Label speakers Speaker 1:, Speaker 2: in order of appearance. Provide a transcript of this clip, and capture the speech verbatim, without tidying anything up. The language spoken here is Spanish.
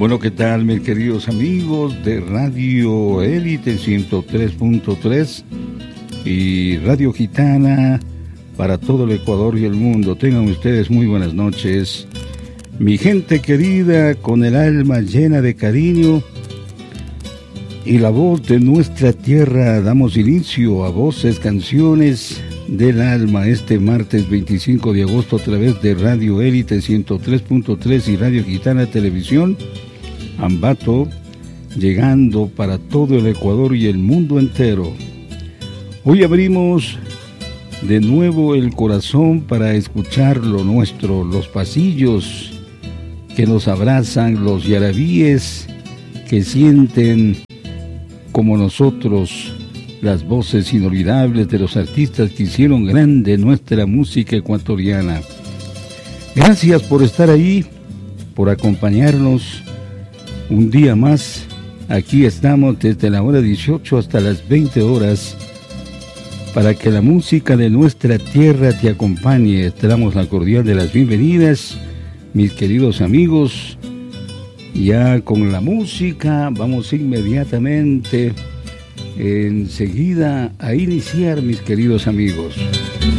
Speaker 1: Bueno, ¿qué tal, mis queridos amigos de Radio Élite ciento tres punto tres y Radio Gitana para todo el Ecuador y el mundo? Tengan ustedes muy buenas noches. Mi gente querida, con el alma llena de cariño y la voz de nuestra tierra, damos inicio a Voces, Canciones del Alma este martes veinticinco de agosto a través de Radio Élite ciento tres punto tres y Radio Gitana Televisión Ambato, llegando para todo el Ecuador y el mundo entero. Hoy abrimos de nuevo el corazón para escuchar lo nuestro, los pasillos que nos abrazan, los yarabíes que sienten como nosotros las voces inolvidables de los artistas que hicieron grande nuestra música ecuatoriana. Gracias por estar ahí, por acompañarnos un día más. Aquí estamos desde la hora dieciocho hasta las veinte horas para que la música de nuestra tierra te acompañe. Te damos la cordial de las bienvenidas, mis queridos amigos. Ya con la música vamos inmediatamente enseguida a iniciar, mis queridos amigos.